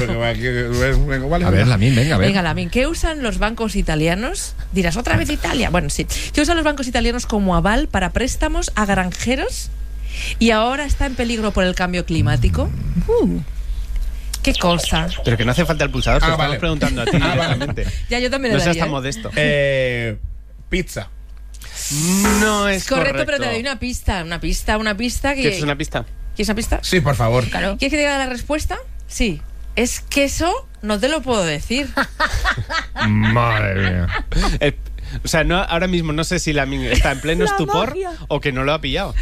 A ver, Lamín, venga, a ver. Venga, Lamín, ¿qué usan los bancos italianos? Dirás, ¿otra vez Italia? Bueno, sí. ¿Qué usan los bancos italianos como aval para préstamos a granjeros? Y ahora está en peligro por el cambio climático. ¿Qué cosa? Pero que no hace falta el pulsador, te estamos preguntando a ti directamente. Ya, yo también le No seas daría, tan modesto. Pizza. No es correcto, pero te doy una pista. Una pista que... ¿Quieres una pista? ¿Quieres una pista? Sí, por favor. Claro. ¿Quieres que te diga la respuesta? Sí. Es queso, no te lo puedo decir. Madre mía. O sea, no, ahora mismo no sé si Lamín está en pleno estupor magia. o que no lo ha pillado.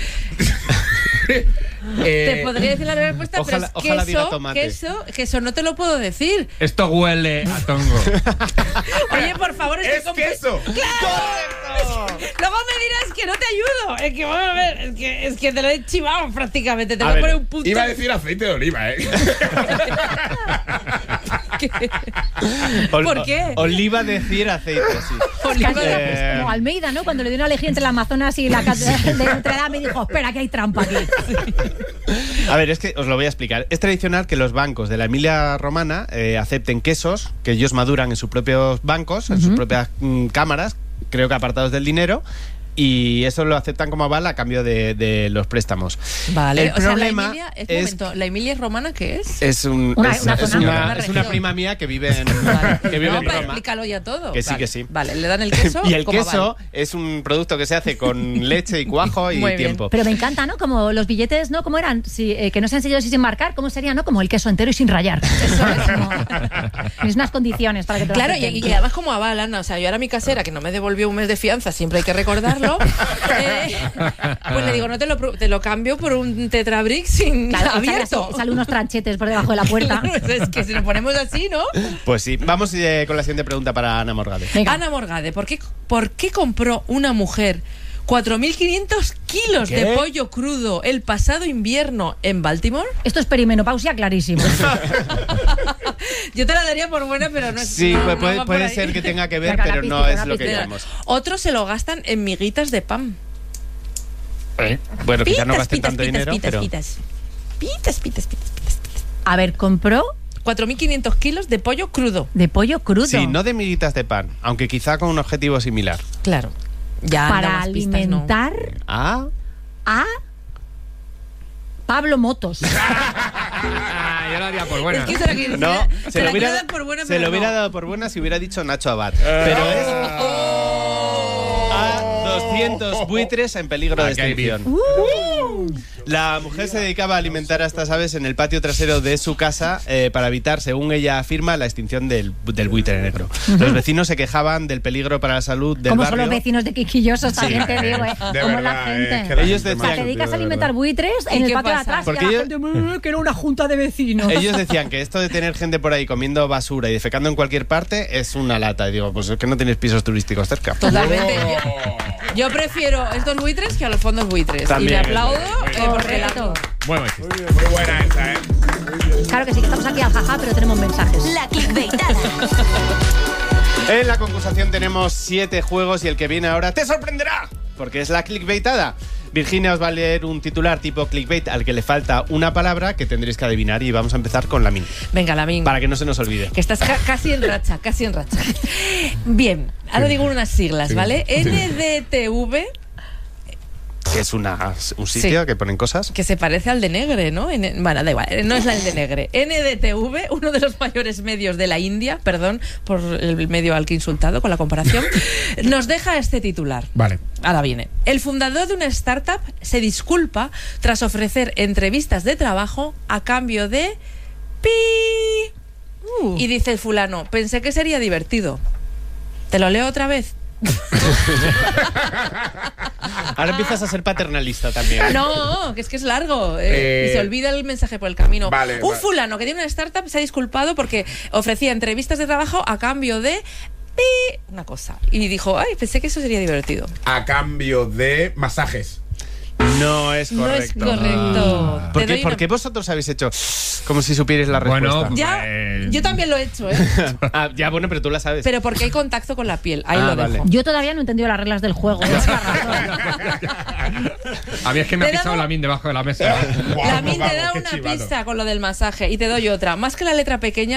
Te podría decir la respuesta, ojalá pero diga es tomate. queso no te lo puedo decir. Esto huele a tongo. Oye, por favor, ¡Es queso! ¡Claro! Luego me dirás que no te ayudo. Es que, bueno, a ver, es que te lo he chivado prácticamente. Te voy a poner un punto. Iba a decir aceite de oliva, ¿eh? ¿Por qué? Oliva decir aceite, sí. Como Almeida, ¿no? Cuando le dio una elegía entre el Amazonas y la catedral de Notre Dame y dijo, espera, que hay trampa aquí. A ver, es que os lo voy a explicar. Es tradicional que los bancos de la Emilia Romana acepten quesos que ellos maduran en sus propios bancos, en sus propias cámaras, creo que apartados del dinero, y eso lo aceptan como aval a cambio de los préstamos. Vale, El problema ¿la Emilia Romana qué es? Es una prima mía que vive en, que vive en Roma. Explícalo ya todo. Que sí, que sí. Vale, le dan el queso. Y el como queso aval. es un producto que se hace con leche y cuajo y Muy bien. tiempo. Pero me encanta, ¿no? Como los billetes, ¿no? ¿Cómo eran? Que no sean sellados y sin marcar, ¿cómo sería, no? Como el queso entero y sin rayar. Eso es como... Tienes unas condiciones para que te lo Claro, acepten. y además como aval, Ana. O sea, yo ahora mi casera, que no me devolvió un mes de fianza, siempre hay que recordarlo, pues le digo, no te lo cambio por un Tetrabric sin abierto. Sale unos tranchetes por debajo de la puerta. Es que si nos ponemos así, ¿no? Pues sí, vamos con la siguiente pregunta para Ana Morgade. Venga. Ana Morgade, ¿por qué compró una mujer 4.500 kilos de pollo crudo el pasado invierno en Baltimore? Esto es perimenopausia clarísimo. Yo te la daría por buena, pero no es... Sí, no, puede, no va por puede ahí. ser que tenga que ver, Venga, pero la no pizca, es la lo que pizca. digamos. Otros se lo gastan en miguitas de pan. Bueno, quizás no gasten Pitas, tanto pitas, dinero, pitas, pero... pitas. A ver, compró 4.500 kilos de pollo crudo. de pollo crudo. Sí, no de miguitas de pan, aunque quizá con un objetivo similar. Claro. Ya para anda más pistas, ¿no? alimentar Ah, a Pablo Motos. Yo lo haría por buena. Es que será que no, se la quiero dar por buena, se pero lo hubiera no. dado por buena si hubiera dicho Nacho Abad. Pero es a 200 buitres en peligro de Aquí hay extinción. La mujer se dedicaba a alimentar a estas aves en el patio trasero de su casa para evitar, según ella afirma, la extinción del buitre negro. Los vecinos se quejaban del peligro para la salud del Como barrio. son los vecinos de Quisquillosos, también te digo, De como verdad, la gente. que la Ellos gente decían- O sea, que te dedicas de a alimentar verdad. buitres ¿Y en el qué patio de pasa? atrás. Porque y la ellos- gente, que era una junta de vecinos. Ellos decían que esto de tener gente por ahí comiendo basura y defecando en cualquier parte es una lata. Y digo, pues es que no tienes pisos turísticos cerca. Totalmente. Yo prefiero estos buitres que a los fondos buitres. También. Y me aplaudo porque Correcto. Bueno, muy buena esa, ¿eh? Claro que sí, que estamos aquí al jaja, pero tenemos mensajes. La clickbaitada. En la concursación tenemos 7 juegos y el que viene ahora te sorprenderá, porque es la clickbaitada. Virginia os va a leer un titular tipo clickbait al que le falta una palabra que tendréis que adivinar y vamos a empezar con Lamín, Venga, Lamín. para que no se nos olvide. Que estás casi en racha, casi en racha. Bien, ahora digo unas siglas, ¿vale? NDTV, Que es un sitio Sí. que ponen cosas. que se parece al de Negre, ¿no? Bueno, da igual, no es el de Negre. NDTV, uno de los mayores medios de la India, perdón por el medio al que he insultado con la comparación, nos deja este titular. Vale. Ahora viene. El fundador de una startup se disculpa tras ofrecer entrevistas de trabajo a cambio de... ¡Pi! Y dice el fulano, pensé que sería divertido. ¿Te lo leo otra vez? Ahora empiezas a ser paternalista también. No, que es largo. Y se olvida el mensaje por el camino. Vale, Un vale. fulano que tiene una startup se ha disculpado porque ofrecía entrevistas de trabajo a cambio de... pi, una cosa. Y dijo, ay, pensé que eso sería divertido. A cambio de masajes. No es No es correcto. correcto. Te ¿Por qué, doy por una- qué vosotros habéis hecho como si supierais la respuesta? Bueno, Ya, yo también lo he hecho, ¿eh? Ah, ya, bueno, pero tú la sabes. Pero porque hay contacto con la piel. Ahí lo vale. dejo. Yo todavía no he entendido las reglas del juego. Es la razón. A mí es que me Te ha he pisado dado- la min debajo de la mesa. La min te da qué una chivado. pista con lo del masaje y te doy otra. Más que la letra pequeña,